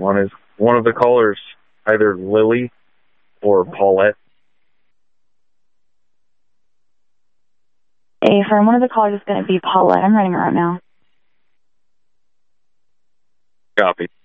one of the callers either Lily or Paulette? Hey, for one of the callers is going to be Paulette. I'm writing her out now. Copy.